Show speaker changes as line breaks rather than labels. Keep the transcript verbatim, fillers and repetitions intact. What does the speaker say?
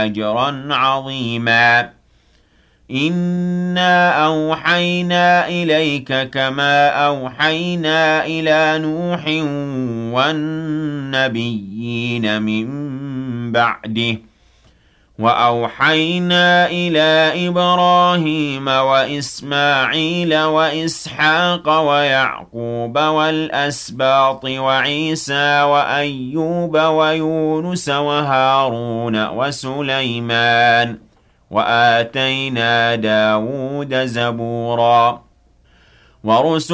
أجرا عظيما إنا أوحينا إليك كما أوحينا إلى نوح والنبيين من بعده وأوحينا إلى إبراهيم وإسماعيل وإسحاق ويعقوب والأسباط وعيسى وأيوب ويونس وهارون وسليمان وآتينا داود زبورا ورسل